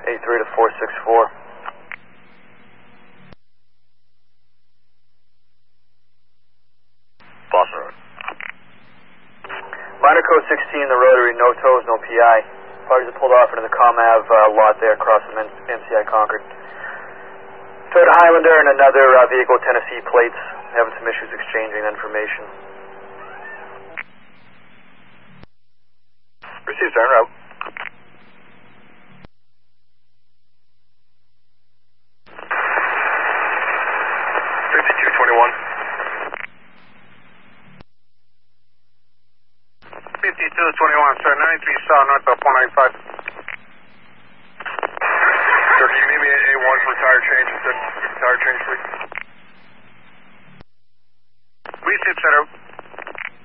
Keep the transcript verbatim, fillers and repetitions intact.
eight three to four six four. Boston Road. Minor code sixteen, the rotary, no tows, no P I. Parties are pulled off into the Com Ave uh, lot there across from M C I Concord. Toyota Highlander and another uh, vehicle, Tennessee plates, having some issues exchanging information. Received, sir, en route. fifty-two twenty-one. fifty-two twenty-one, sir, ninety-three south, northbound four ninety-five. Sir, can you meet me at A one for tire change? Tire change, please. Received, sir.